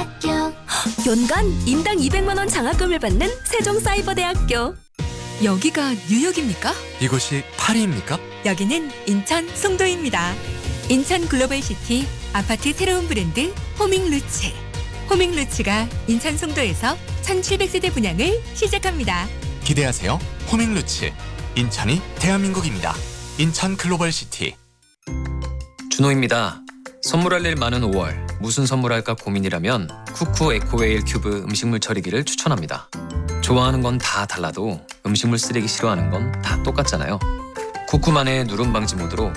세종사이버대학교. 연간 인당 200만 원 장학금을 받는 세종사이버대학교. 여기가 뉴욕입니까? 이곳이 파리입니까? 여기는 인천 송도입니다. 인천 글로벌시티 아파트 새로운 브랜드 호밍루츠. 호밍루츠가 인천 송도에서 1700세대 분양을 시작합니다. 기대하세요. 호밍루츠. 인천이 대한민국입니다. 인천 글로벌시티. 준호입니다. 선물할 일 많은 5월 무슨 선물할까 고민이라면 쿠쿠 에코웨일 큐브 음식물 처리기를 추천합니다. 좋아하는 건 다 달라도 음식물 쓰레기 싫어하는 건 다 똑같잖아요. 쿠쿠만의 누름 방지 모드로